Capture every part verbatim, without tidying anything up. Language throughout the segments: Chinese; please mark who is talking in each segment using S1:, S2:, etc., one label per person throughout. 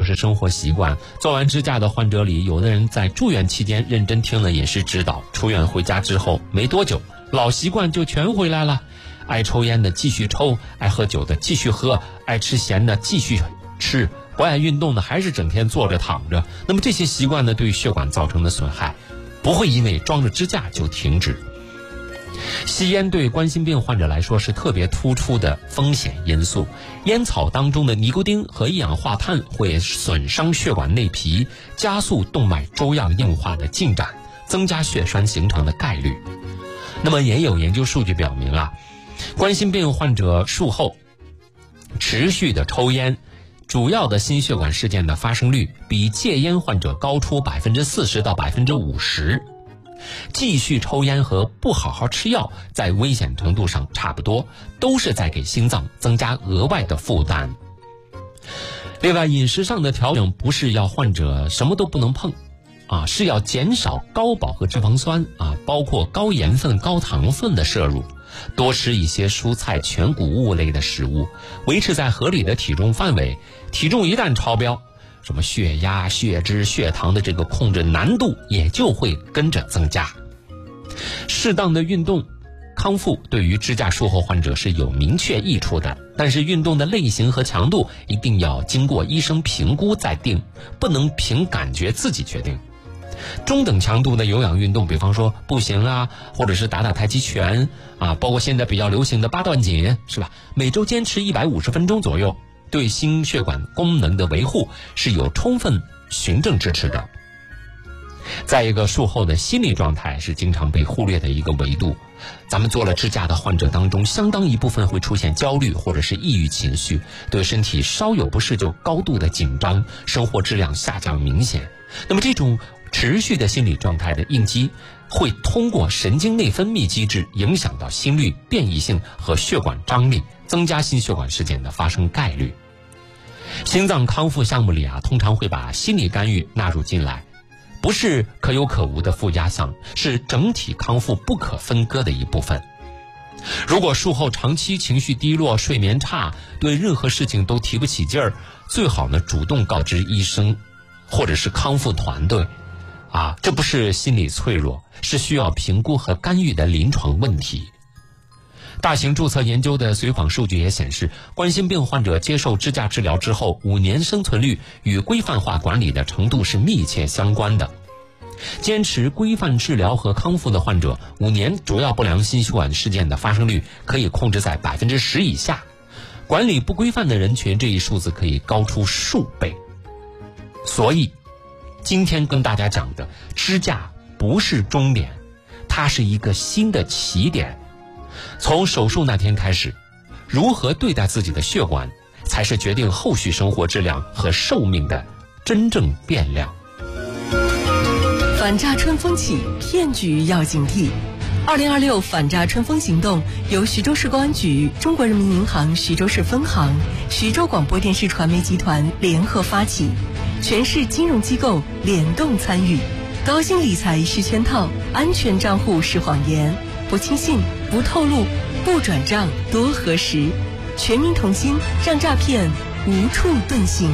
S1: 是生活习惯。做完支架的患者里，有的人在住院期间认真听了饮食指导，出院回家之后没多久，老习惯就全回来了。爱抽烟的继续抽，爱喝酒的继续喝，爱吃咸的继续吃，不爱运动的还是整天坐着躺着。那么这些习惯呢，对血管造成的损害不会因为装着支架就停止。吸烟对冠心病患者来说是特别突出的风险因素。烟草当中的尼古丁和一氧化碳会损伤血管内皮，加速动脉粥样硬化的进展，增加血栓形成的概率。那么也有研究数据表明啊，冠心病患者术后持续的抽烟，主要的心血管事件的发生率比戒烟患者高出百分之四十到百分之五十。继续抽烟和不好好吃药在危险程度上差不多，都是在给心脏增加额外的负担。另外，饮食上的调整不是要患者什么都不能碰啊，是要减少高饱和脂肪酸啊，包括高盐分、高糖分的摄入，多吃一些蔬菜、全谷物类的食物，维持在合理的体重范围。体重一旦超标，什么血压、血脂、血糖的这个控制难度也就会跟着增加。适当的运动康复对于支架术后患者是有明确益处的，但是运动的类型和强度一定要经过医生评估再定，不能凭感觉自己决定。中等强度的有氧运动，比方说步行啊，或者是打打太极拳啊，包括现在比较流行的八段锦，是吧？每周坚持一百五十分钟左右，对心血管功能的维护是有充分循证支持的。再一个，术后的心理状态是经常被忽略的一个维度。咱们做了支架的患者当中，相当一部分会出现焦虑或者是抑郁情绪，对身体稍有不适就高度的紧张，生活质量下降明显。那么这种持续的心理状态的应激，会通过神经内分泌机制影响到心率变异性和血管张力，增加心血管事件的发生概率。心脏康复项目里啊，通常会把心理干预纳入进来，不是可有可无的附加项，是整体康复不可分割的一部分。如果术后长期情绪低落、睡眠差，对任何事情都提不起劲儿，最好呢主动告知医生或者是康复团队啊，这不是心理脆弱，是需要评估和干预的临床问题。大型注册研究的随访数据也显示，冠心病患者接受支架治疗之后，五年生存率与规范化管理的程度是密切相关的。坚持规范治疗和康复的患者，五年主要不良心血管事件的发生率可以控制在百分之十以下。管理不规范的人群，这一数字可以高出数倍。所以，今天跟大家讲的支架不是终点，它是一个新的起点。从手术那天开始，如何对待自己的血管，才是决定后续生活质量和寿命的真正变量。
S2: 反诈春风起，骗局要警惕。二零二六反诈春风行动由徐州市公安局、中国人民银行徐州市分行、徐州广播电视传媒集团联合发起，全市金融机构联动参与。高薪理财是圈套，安全账户是谎言，不轻信，不透露，不转账，多核实。全民同心，让诈骗无处遁形。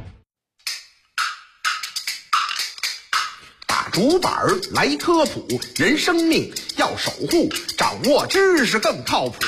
S3: 打竹板来科普，人生命要守护，掌握知识更靠谱。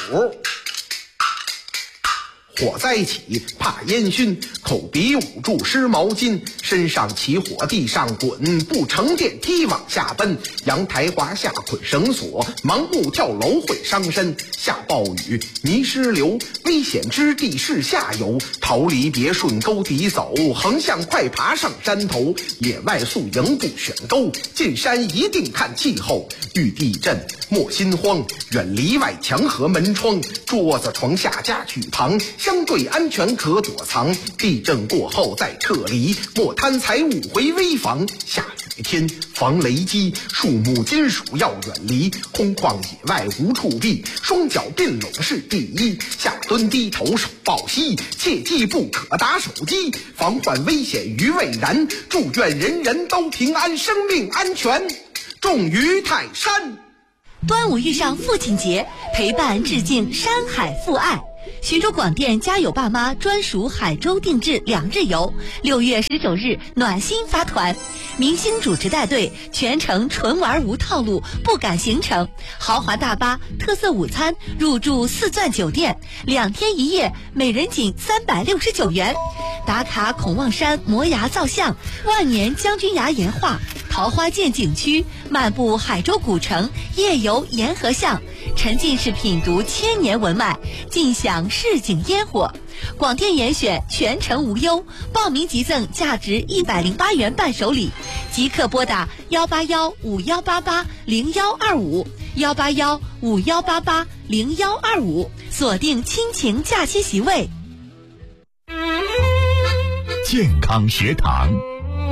S3: 火灾起，怕烟熏，口鼻捂住湿毛巾，身上起火地上滚，不乘电梯往下奔，阳台滑下捆绳索，盲目跳楼会伤身，下暴雨泥石流，危险之地是下游，逃离别顺沟底走，横向快爬上山头，野外宿营不选沟，进山一定看气候，遇地震莫心慌，远离外墙和门窗，桌子床下家具旁，相对安全可躲藏，地震过后再撤离，莫贪财物回危房。下雨天防雷击，树木金属要远离，空旷野外无处避，双脚并拢是第一，下蹲低头手抱膝，切记不可打手机，防患危险于未然，祝愿人人都平安，生命安全重于泰山。
S4: 端午遇上父亲节，陪伴致敬山海父爱。 徐州广电家有爸妈专属海州定制两日游，六月十九日暖心发团，明星主持带队，全程纯玩无套路，不赶行程，豪华大巴、特色午餐，入住四钻酒店，两天一夜，每人仅三百六十九元。打卡孔望山摩崖造像、万年将军崖岩画、桃花涧景区，漫步海州古城，夜游沿河巷，沉浸式品读千年文脉，尽享市井烟火。广电严选全程无忧，报名即赠价值一百零八元伴手礼，即刻拨打幺八幺五幺八八零幺二五幺八幺五幺八八零幺二五，锁定亲情假期席位。
S5: 健康学堂。